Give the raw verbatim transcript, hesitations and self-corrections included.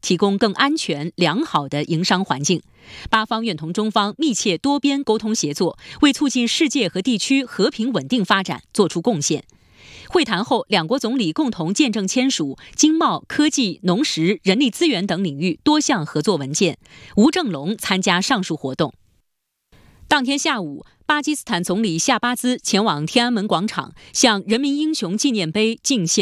提供更安全、良好的营商环境。巴方愿同中方密切多边沟通协作，为促进世界和地区和平稳定发展作出贡献。会谈后，两国总理共同见证签署经贸、科技、农食、人力资源等领域多项合作文件。吴正龙参加上述活动。当天下午，巴基斯坦总理夏巴兹前往天安门广场，向人民英雄纪念碑敬献